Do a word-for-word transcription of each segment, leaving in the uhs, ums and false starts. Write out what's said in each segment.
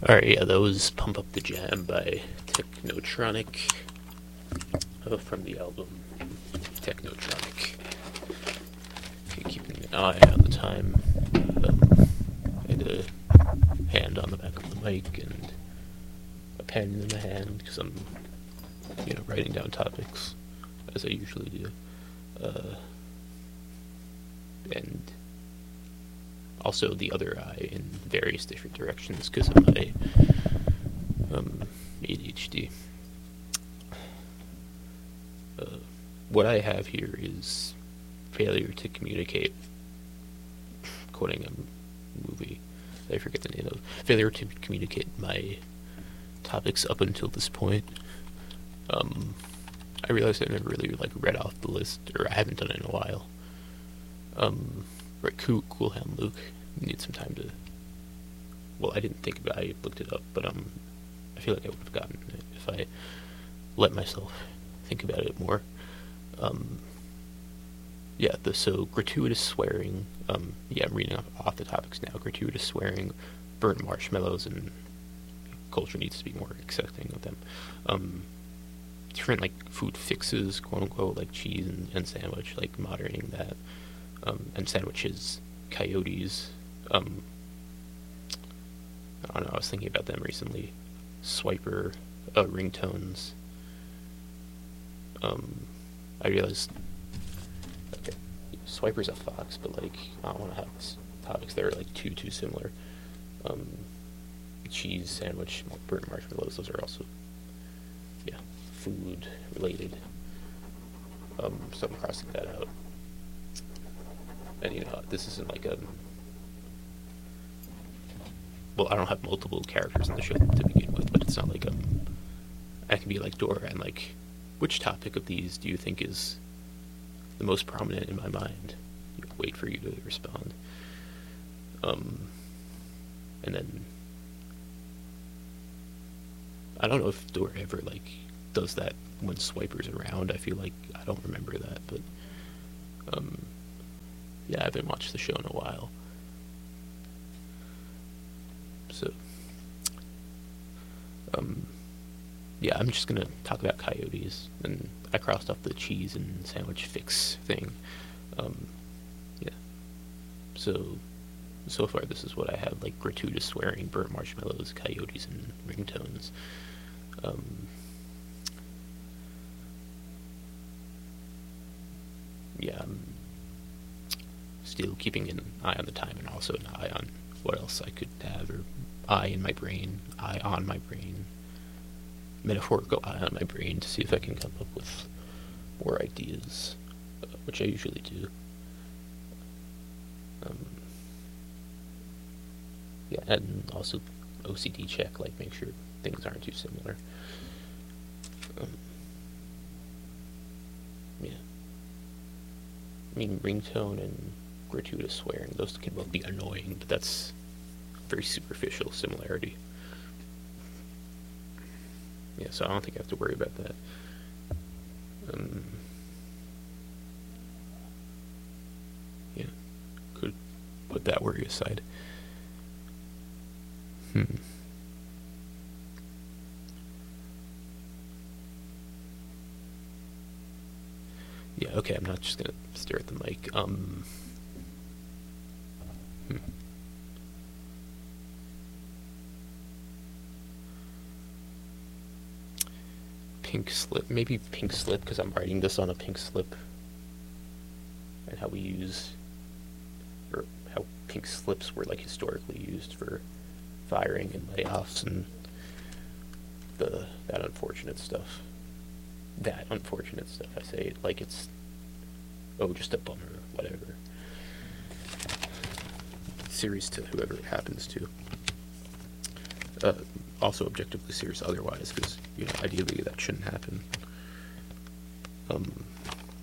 Alright, yeah, that was Pump Up the Jam by Technotronic, uh, from the album Technotronic. Okay, keeping an eye on the time. Um, I had a hand on the back of the mic and a pen in the hand because I'm, you know, writing down topics, as I usually do. Uh, and also the other eye in various different directions because of my um, A D H D. Uh, what I have here is failure to communicate, quoting a movie that I forget the name of, failure to communicate my topics up until this point. Um, I realized I never really like read off the list, or I haven't done it in a while. Um, right, cool, cool hand Luke. Need some time to. Well, I didn't think about it. I looked it up, but um, I feel like I would have gotten it if I let myself think about it more. Um, yeah. The so gratuitous swearing. Um, yeah, I'm reading off, off the topics now. Gratuitous swearing, burnt marshmallows, and culture needs to be more accepting of them. Um, different like food fixes, quote unquote, like cheese and, and sandwich, like moderating that. Um, and sandwiches, coyotes. Um, I don't know. I was thinking about them recently. Swiper, uh, ringtones. Um, I realized. Okay, Swiper's a fox, but like I don't want to have topics that are like too too similar. Um, cheese, sandwich, burnt marshmallows. Those are also, yeah, food related. Um, so I'm crossing that out. And you know, this isn't like a. Well, I don't have multiple characters in the show to begin with, but it's not like um. I can be like Dora and like, which topic of these do you think is the most prominent in my mind? You know, wait for you to respond. Um. And then. I don't know if Dora ever like does that when Swiper's around. I feel like I don't remember that, but. Um. Yeah, I haven't watched the show in a while. So, um, yeah, I'm just gonna talk about coyotes, and I crossed off the cheese and sandwich fix thing. Um, yeah. So, so far this is what I have, like gratuitous swearing, burnt marshmallows, coyotes, and ringtones. Um, yeah, I'm still keeping an eye on the time and also an eye on what else I could have, or eye in my brain, eye on my brain, metaphorical eye on my brain to see if I can come up with more ideas, uh, which I usually do. Um, yeah, and also O C D check, like make sure things aren't too similar. Um, yeah. I mean, ringtone and gratuitous swearing, those can both be annoying, but that's very superficial similarity. Yeah, so I don't think I have to worry about that. Um, yeah, could put that worry aside. Hmm. Yeah, okay, I'm not just gonna stare at the mic. Um... Hmm. Pink slip, maybe pink slip because I'm writing this on a pink slip, and how we use, or how pink slips were like historically used for firing and layoffs and the that unfortunate stuff. That unfortunate stuff. I say it like it's, oh, just a bummer, whatever. Serious to whoever it happens to. Uh, also objectively serious otherwise, because, you know, ideally that shouldn't happen. Um,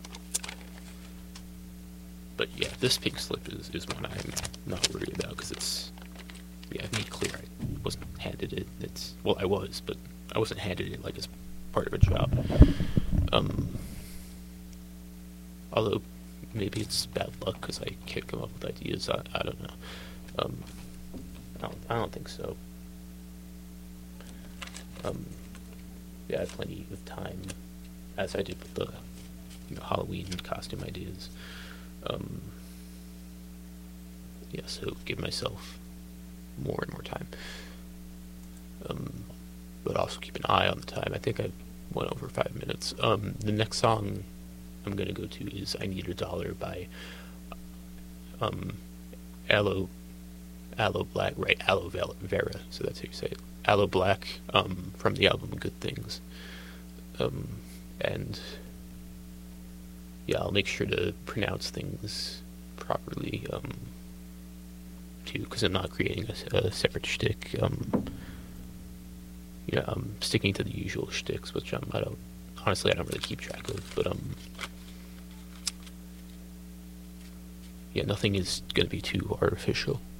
but yeah, this pink slip is, is one I'm not worried about, because it's, yeah, I've made clear I wasn't handed it. It's, well, I was, but I wasn't handed it like as part of a job. Um, although maybe it's bad luck because I can't come up with ideas. I, I don't know. Um, I don't, I don't think so. Um, yeah, I have plenty of time, as I did with the you know, Halloween costume ideas. Um, yeah, so give myself more and more time. Um, but also keep an eye on the time. I think I went over five minutes. Um, the next song I'm gonna go to is "I Need a Dollar" by um, Aloe Aloe Black, right? Aloe Vera. So that's how you say it. Aloe Black, um, from the album Good Things. Um, and yeah, I'll make sure to pronounce things properly, um, too, because I'm not creating a, a separate shtick. Um, yeah, I'm sticking to the usual shticks, which um, I don't, honestly, I don't really keep track of, but um, yeah, nothing is gonna be too artificial.